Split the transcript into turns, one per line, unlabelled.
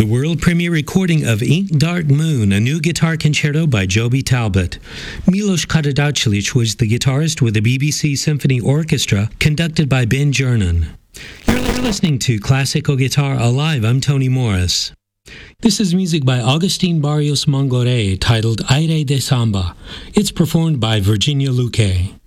The world premiere recording of Ink Dark Moon, a new guitar concerto by Joby Talbot. Milos Karadzic was the guitarist with the BBC Symphony Orchestra, conducted by Ben Jernan. You're listening to Classical Guitar Alive. I'm Tony Morris. This is music by Agustin Barrios Mangoré titled Aire de Samba. It's performed by Virginia Luque.